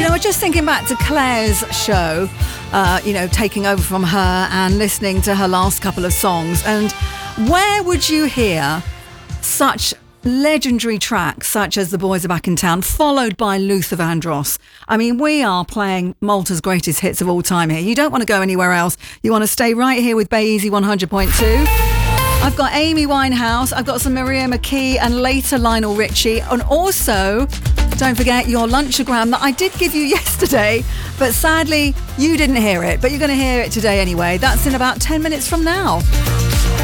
know, just thinking back to Claire's show, taking over from her and listening to her last couple of songs. And where would you hear such legendary tracks such as The Boys Are Back in Town, followed by Luther Vandross? I mean, we are playing Malta's greatest hits of all time here. You don't want to go anywhere else. You want to stay right here with Bay Easy 100.2. I've got Amy Winehouse, I've got some Maria McKee and later Lionel Richie. And also, don't forget your lunchagram that I did give you yesterday, but sadly you didn't hear it, but you're going to hear it today anyway. That's in about 10 minutes from now.